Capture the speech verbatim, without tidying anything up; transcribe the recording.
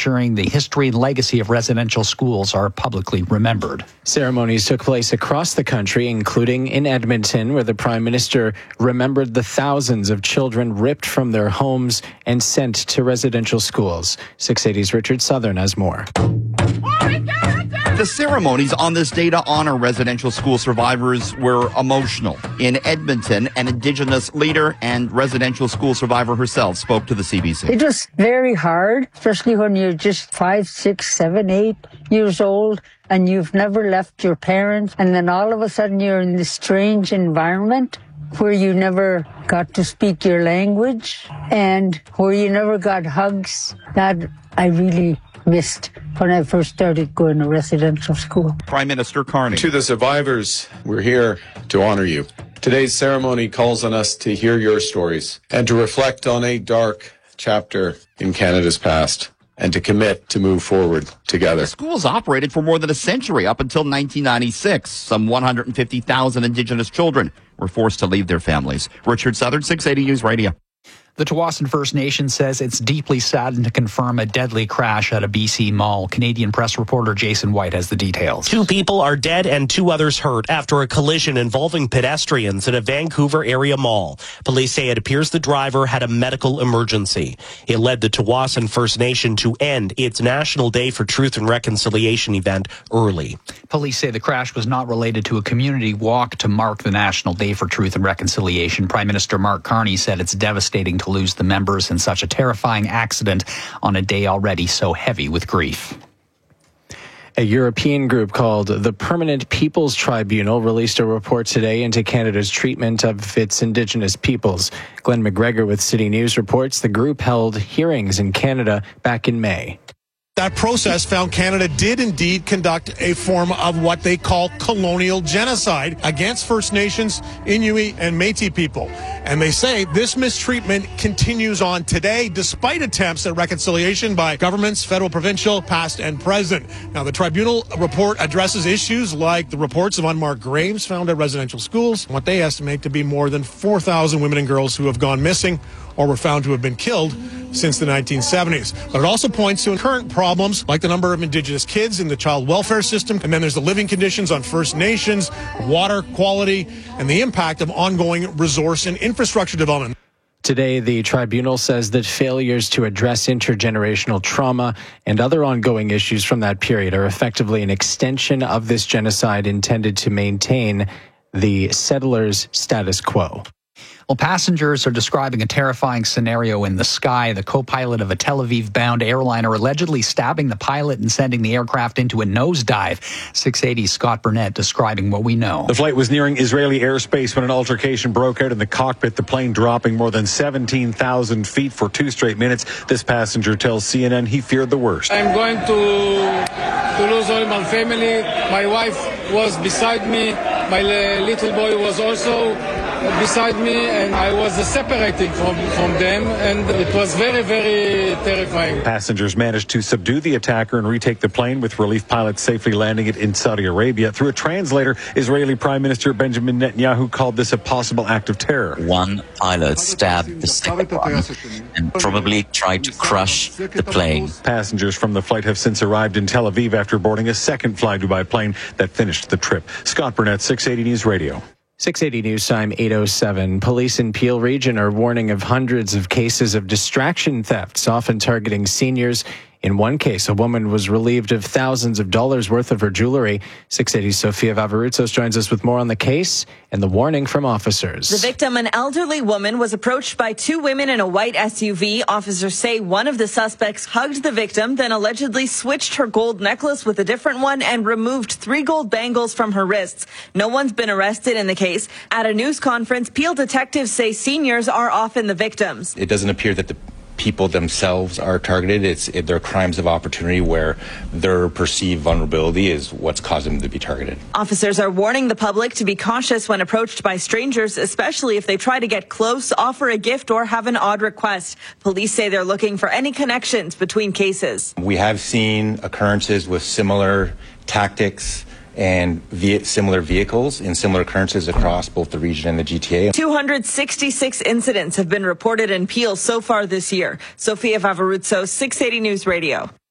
ensuring the history and legacy of residential schools are publicly remembered. Ceremonies took place across the country, including in Edmonton, where the Prime Minister remembered the thousands of children ripped from their homes and sent to residential schools. six eighty's Richard Southern has more. The ceremonies on this day to honor residential school survivors were emotional. In Edmonton, an Indigenous leader and residential school survivor herself spoke to the C B C. It was very hard, especially when you're just five, six, seven, eight years old and you've never left your parents. And then all of a sudden you're in this strange environment where you never got to speak your language and where you never got hugs. That I really missed when I first started going to residential school. Prime Minister Carney. To the survivors, we're here to honor you. Today's ceremony calls on us to hear your stories and to reflect on a dark chapter in Canada's past and to commit to move forward together. The schools operated for more than a century, up until nineteen ninety-six. Some one hundred fifty thousand Indigenous children were forced to leave their families. Richard Southern, six eighty News Radio. The Tsawwassen First Nation says it's deeply saddened to confirm a deadly crash at a B C mall. Canadian press reporter Jason White has the details. Two people are dead and two others hurt after a collision involving pedestrians at a Vancouver area mall. Police say it appears the driver had a medical emergency. It led the Tsawwassen First Nation to end its National Day for Truth and Reconciliation event early. Police say the crash was not related to a community walk to mark the National Day for Truth and Reconciliation. Prime Minister Mark Carney said it's devastating to lose the members in such a terrifying accident on a day already so heavy with grief. A European group called the Permanent Peoples Tribunal released a report today into Canada's treatment of its Indigenous peoples. Glenn McGregor with City News reports the group held hearings in Canada back in May. That process found Canada did indeed conduct a form of what they call colonial genocide against First Nations, Inuit, and Métis people. And they say this mistreatment continues on today, despite attempts at reconciliation by governments, federal, provincial, past, and present. Now, the tribunal report addresses issues like the reports of unmarked graves found at residential schools, what they estimate to be more than four thousand women and girls who have gone missing or were found to have been killed since the nineteen seventies. But it also points to current problems like the number of Indigenous kids in the child welfare system, and then there's the living conditions on First Nations, water quality, and the impact of ongoing resource and infrastructure development. Today, the tribunal says that failures to address intergenerational trauma and other ongoing issues from that period are effectively an extension of this genocide intended to maintain the settlers' status quo. Well, passengers are describing a terrifying scenario in the sky. The co-pilot of a Tel Aviv-bound airliner allegedly stabbing the pilot and sending the aircraft into a nosedive. six eighty's Scott Burnett describing what we know. The flight was nearing Israeli airspace when an altercation broke out in the cockpit, the plane dropping more than seventeen thousand feet for two straight minutes. This passenger tells C N N he feared the worst. I'm going to, to lose all my family. My wife was beside me. My little boy was also beside me, and I was separated from, from them, and it was very, very terrifying. Passengers managed to subdue the attacker and retake the plane, with relief pilots safely landing it in Saudi Arabia. Through a translator, Israeli Prime Minister Benjamin Netanyahu called this a possible act of terror. One pilot stabbed the second one and probably tried to crush the plane. Passengers from the flight have since arrived in Tel Aviv after boarding a second Fly Dubai plane that finished the trip. Scott Burnett, six eighty News Radio. six eighty News Time, eight oh seven. Police in Peel Region are warning of hundreds of cases of distraction thefts, often targeting seniors. In one case, a woman was relieved of thousands of dollars worth of her jewelry. six eighty's Sofia Vavarutsos joins us with more on the case and the warning from officers. The victim, an elderly woman, was approached by two women in a white S U V. Officers say one of the suspects hugged the victim, then allegedly switched her gold necklace with a different one and removed three gold bangles from her wrists. No one's been arrested in the case. At a news conference, Peel detectives say seniors are often the victims. It doesn't appear that the people themselves are targeted. It's it, they're crimes of opportunity where their perceived vulnerability is what's caused them to be targeted. Officers are warning the public to be cautious when approached by strangers, especially if they try to get close, offer a gift, or have an odd request. Police say they're looking for any connections between cases. We have seen occurrences with similar tactics and ve- similar vehicles in similar occurrences across both the region and the G T A. two hundred sixty-six incidents have been reported in Peel so far this year. Sofia Vavarutsos, six eighty News Radio.